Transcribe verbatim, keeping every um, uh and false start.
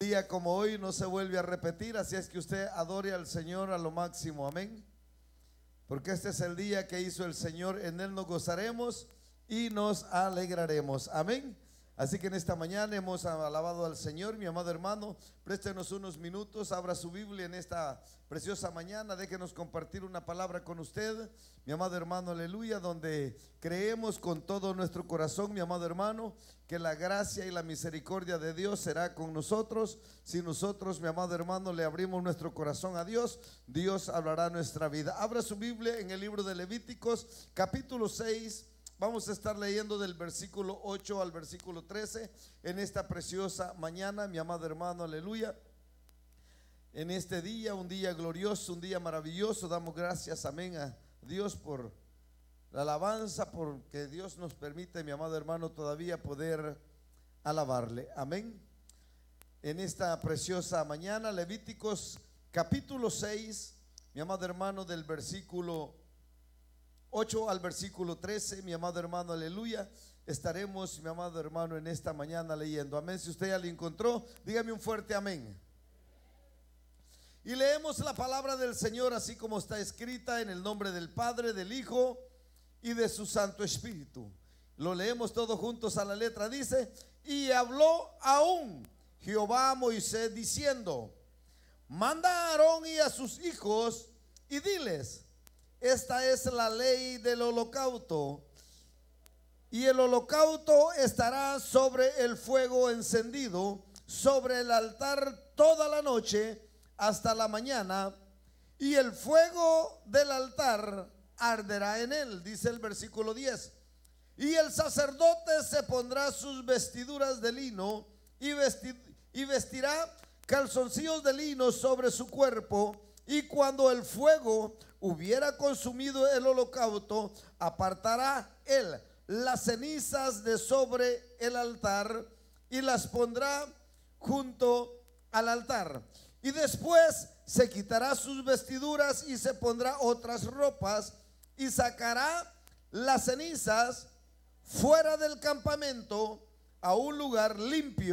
día como hoy no se vuelve a repetir, así es que usted adore al Señor a lo máximo, amén. Porque este es el día que hizo el Señor, en Él nos gozaremos y nos alegraremos, amén. Así que en esta mañana hemos alabado al Señor. Mi amado hermano, préstenos unos minutos, abra su Biblia en esta preciosa mañana, déjenos compartir una palabra con usted, mi amado hermano, aleluya, donde creemos con todo nuestro corazón, mi amado hermano, que la gracia y la misericordia de Dios será con nosotros. Si nosotros, mi amado hermano, le abrimos nuestro corazón a Dios, Dios hablará nuestra vida. Abra su Biblia en el libro de Levíticos, capítulo seis. Vamos a estar leyendo del versículo ocho al versículo trece en esta preciosa mañana, mi amado hermano, aleluya. En este día, un día glorioso, un día maravilloso, damos gracias, amén, a Dios por la alabanza, porque Dios nos permite, mi amado hermano, todavía poder alabarle, amén. En esta preciosa mañana, Levíticos capítulo seis, mi amado hermano, del versículo ocho al versículo trece, mi amado hermano, aleluya. Estaremos, mi amado hermano, en esta mañana leyendo, amén. Si usted ya lo encontró, dígame un fuerte amén. Y leemos la palabra del Señor así como está escrita, en el nombre del Padre, del Hijo y de su Santo Espíritu. Lo leemos todos juntos a la letra. Dice: y habló aún Jehová a Moisés diciendo: manda a Aarón y a sus hijos y diles: esta es la ley del holocausto, y el holocausto estará sobre el fuego encendido sobre el altar toda la noche hasta la mañana, y el fuego del altar arderá en él. Dice el versículo diez: y el sacerdote se pondrá sus vestiduras de lino y, vestir, y vestirá calzoncillos de lino sobre su cuerpo, y cuando el fuego hubiera consumido el holocausto, apartará él las cenizas de sobre el altar y las pondrá junto al altar. Y después se quitará sus vestiduras y se pondrá otras ropas y sacará las cenizas fuera del campamento a un lugar limpio.